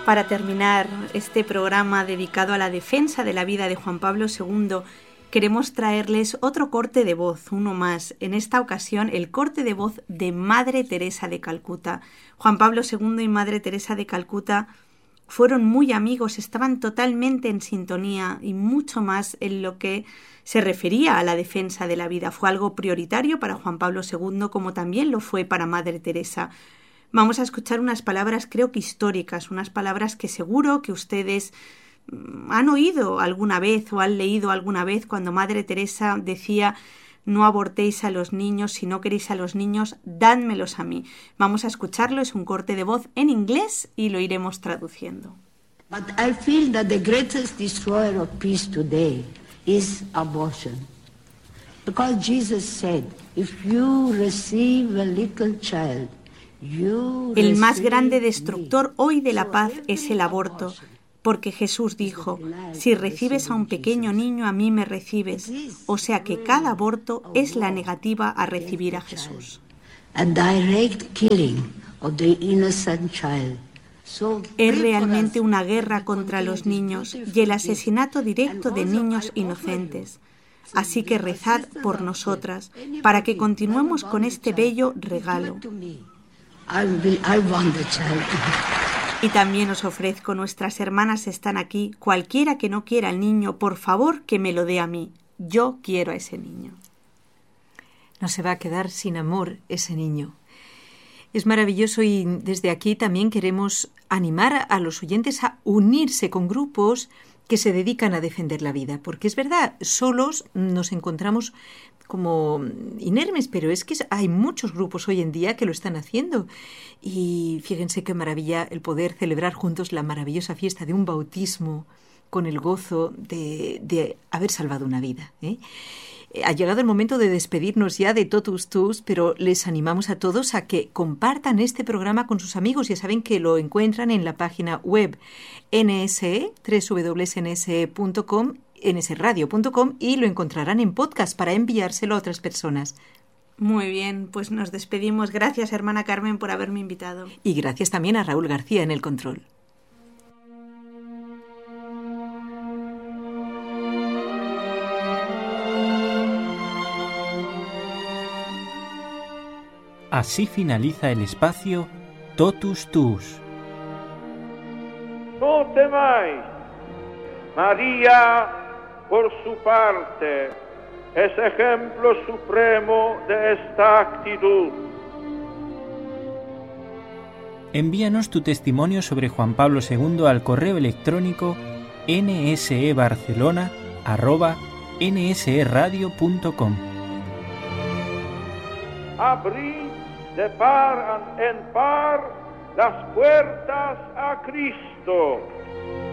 Para terminar este programa dedicado a la defensa de la vida de Juan Pablo II, queremos traerles otro corte de voz, uno más. En esta ocasión, el corte de voz de Madre Teresa de Calcuta. Juan Pablo II y Madre Teresa de Calcuta fueron muy amigos, estaban totalmente en sintonía y mucho más en lo que se refería a la defensa de la vida. Fue algo prioritario para Juan Pablo II, como también lo fue para Madre Teresa. Vamos a escuchar unas palabras, creo que históricas, unas palabras que seguro que ustedes han oído alguna vez o han leído alguna vez cuando Madre Teresa decía: no abortéis a los niños, si no queréis a los niños, dádmelos a mí. Vamos a escucharlo, es un corte de voz en inglés y lo iremos traduciendo. But I feel that the greatest destroyer of peace today is abortion. Because Jesus said, if you receive a little child, el más grande destructor hoy de la paz es el aborto, porque Jesús dijo: si recibes a un pequeño niño, a mí me recibes. O sea que cada aborto es la negativa a recibir a Jesús. Es realmente una guerra contra los niños y el asesinato directo de niños inocentes. Así que rezad por nosotras, para que continuemos con este bello regalo. Y también os ofrezco, nuestras hermanas están aquí, cualquiera que no quiera al niño, por favor que me lo dé a mí. Yo quiero a ese niño. No se va a quedar sin amor ese niño. Es maravilloso y desde aquí también queremos animar a los oyentes a unirse con grupos que se dedican a defender la vida, porque es verdad, solos nos encontramos como inermes, pero es que hay muchos grupos hoy en día que lo están haciendo. Y fíjense qué maravilla el poder celebrar juntos la maravillosa fiesta de un bautismo con el gozo de haber salvado una vida, ¿eh? Ha llegado el momento de despedirnos ya de Totus Tus, pero les animamos a todos a que compartan este programa con sus amigos. Ya saben que lo encuentran en la página web NSE, www.nse.com, nsradio.com, y lo encontrarán en podcast para enviárselo a otras personas. Muy bien, pues nos despedimos. Gracias, hermana Carmen, por haberme invitado. Y gracias también a Raúl García en el control. Así finaliza el espacio Totus Tus. No temáis. María, por su parte, es ejemplo supremo de esta actitud. Envíanos tu testimonio sobre Juan Pablo II al correo electrónico nsebarcelona@nseradio.com. Abrid de par en par las puertas a Cristo.